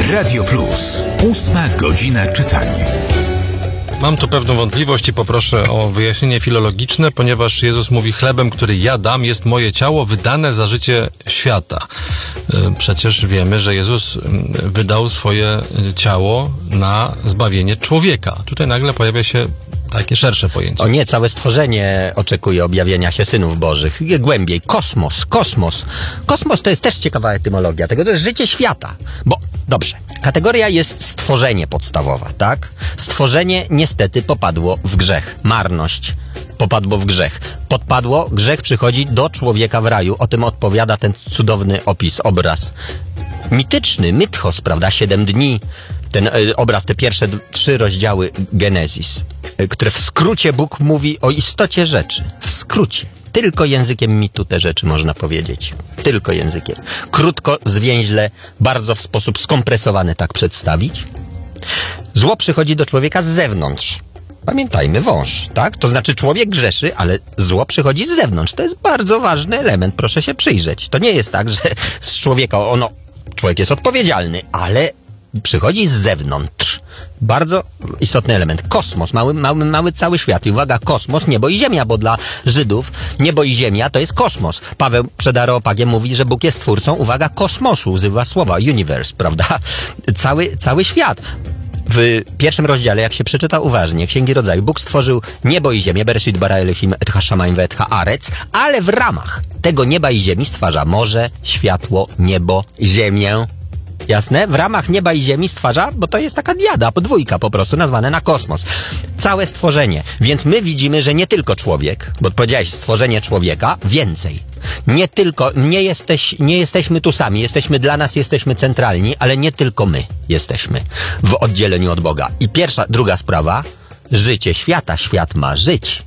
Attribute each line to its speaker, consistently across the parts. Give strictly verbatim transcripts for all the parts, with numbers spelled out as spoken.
Speaker 1: Radio Plus. Ósma godzina czytania.
Speaker 2: Mam tu pewną wątpliwość i poproszę o wyjaśnienie filologiczne, ponieważ Jezus mówi: chlebem, który ja dam, jest moje ciało wydane za życie świata. Przecież wiemy, że Jezus wydał swoje ciało na zbawienie człowieka. Tutaj nagle pojawia się takie szersze pojęcie.
Speaker 3: O nie, całe stworzenie oczekuje objawienia się synów bożych. Głębiej, kosmos, kosmos. Kosmos to jest też ciekawa etymologia tego, to jest życie świata. Bo, dobrze, kategoria jest stworzenie podstawowa, tak? Stworzenie niestety popadło w grzech, marność. Popadło w grzech. Podpadło, grzech przychodzi do człowieka w raju. O tym odpowiada ten cudowny opis, obraz mityczny, mythos, prawda? Siedem dni. Ten y, obraz, te pierwsze d- trzy rozdziały Genezis, y, które w skrócie Bóg mówi o istocie rzeczy. W skrócie. Tylko językiem mitu te rzeczy można powiedzieć. Tylko językiem. Krótko, zwięźle, bardzo w sposób skompresowany tak przedstawić. Zło przychodzi do człowieka z zewnątrz. Pamiętajmy, wąż, tak? To znaczy człowiek grzeszy, ale zło przychodzi z zewnątrz. To jest bardzo ważny element, proszę się przyjrzeć. To nie jest tak, że z człowieka, ono, człowiek jest odpowiedzialny, ale przychodzi z zewnątrz. Bardzo istotny element. Kosmos, mały, mały, mały cały świat. I uwaga, kosmos, niebo i ziemia, bo dla Żydów niebo i ziemia to jest kosmos. Paweł przed Areopagiem mówi, że Bóg jest twórcą, uwaga, kosmosu, używa słowa universe, prawda? Cały, cały świat. W pierwszym rozdziale, jak się przeczyta uważnie, Księgi Rodzaju, Bóg stworzył niebo i ziemię, Bereshit bara Elohim et hashamayim ve'et haaretz, ale w ramach tego nieba i ziemi stwarza morze, światło, niebo, ziemię. Jasne? W ramach nieba i ziemi stwarza, bo to jest taka diada, podwójka po prostu, nazwane na kosmos. Całe stworzenie. Więc my widzimy, że nie tylko człowiek, bo powiedziałeś stworzenie człowieka, więcej. Nie tylko, nie, jesteś, nie jesteśmy tu sami, jesteśmy dla nas, jesteśmy centralni, ale nie tylko my jesteśmy w oddzieleniu od Boga. I pierwsza, druga sprawa, życie świata. Świat ma żyć.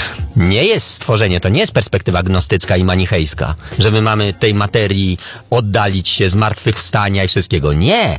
Speaker 3: Nie jest stworzenie, to nie jest perspektywa gnostycka i manichejska, że my mamy tej materii oddalić się, zmartwychwstania i wszystkiego. Nie!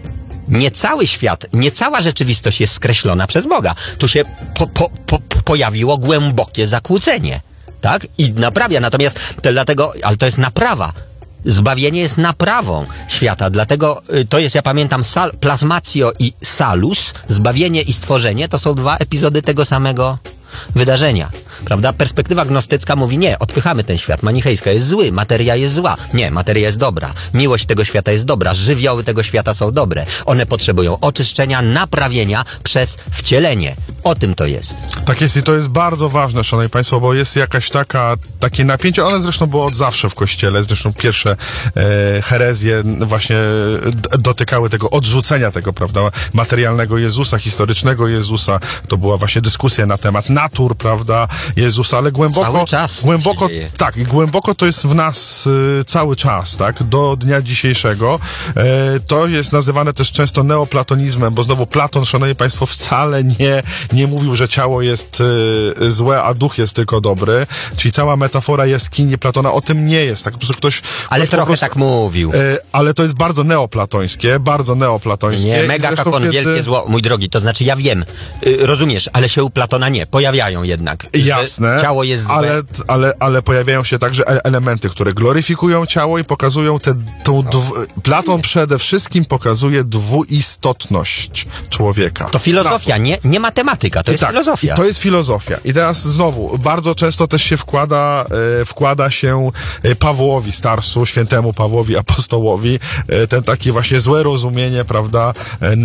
Speaker 3: Nie cały świat, nie cała rzeczywistość jest skreślona przez Boga. Tu się po, po, po, pojawiło głębokie zakłócenie. Tak? I naprawia. Natomiast to dlatego, ale to jest naprawa. Zbawienie jest naprawą świata, dlatego y, to jest, ja pamiętam, sal, plasmatio i salus, zbawienie i stworzenie, to są dwa epizody tego samego wydarzenia, prawda? Perspektywa gnostycka mówi: nie, odpychamy ten świat, manichejska jest zły, materia jest zła. Nie, materia jest dobra, miłość tego świata jest dobra, żywioły tego świata są dobre. One potrzebują oczyszczenia, naprawienia przez wcielenie. O tym to jest.
Speaker 4: Tak jest i to jest bardzo ważne, szanowni państwo, bo jest jakaś taka, takie napięcie, one zresztą było od zawsze w Kościele, zresztą pierwsze e, herezje właśnie d- dotykały tego odrzucenia tego, prawda, materialnego Jezusa, historycznego Jezusa. To była właśnie dyskusja na temat natur, prawda, Jezusa, ale głęboko,
Speaker 3: cały czas
Speaker 4: głęboko, tak, i głęboko to jest w nas y, cały czas, tak, do dnia dzisiejszego. E, to jest nazywane też często neoplatonizmem, bo znowu Platon, szanowni państwo, wcale nie, nie mówił, że ciało jest y, złe, a duch jest tylko dobry, czyli cała metafora jaskini Platona o tym nie jest, tak, po prostu ktoś...
Speaker 3: Ale
Speaker 4: ktoś
Speaker 3: trochę
Speaker 4: prostu,
Speaker 3: tak mówił.
Speaker 4: E, ale to jest bardzo neoplatońskie, bardzo neoplatońskie.
Speaker 3: Nie,
Speaker 4: I
Speaker 3: mega
Speaker 4: zresztą
Speaker 3: kakon,
Speaker 4: kiedy...
Speaker 3: wielkie zło, mój drogi, to znaczy ja wiem, y, rozumiesz, ale się u Platona nie, pojawiają jednak,
Speaker 4: Jasne,
Speaker 3: że ciało jest złe.
Speaker 4: Ale, ale, ale pojawiają się także e- elementy, które gloryfikują ciało i pokazują tę, tą dwu... Platon przede wszystkim pokazuje dwuistotność człowieka.
Speaker 3: To filozofia, nie, nie matematyka, to jest
Speaker 4: tak,
Speaker 3: filozofia.
Speaker 4: i to jest filozofia. I teraz znowu, bardzo często też się wkłada, e, wkłada się e, Pawłowi Starsu, świętemu Pawłowi Apostołowi, e, ten takie właśnie złe rozumienie, prawda,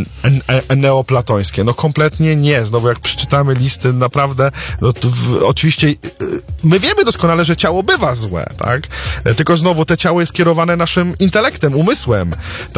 Speaker 4: e, e, neoplatońskie. No kompletnie nie. Znowu jak przeczytamy listy, naprawdę, no to w, oczywiście e, my wiemy doskonale, że ciało bywa złe, tak? E, tylko znowu te ciało jest kierowane naszym intelektem, umysłem, tak?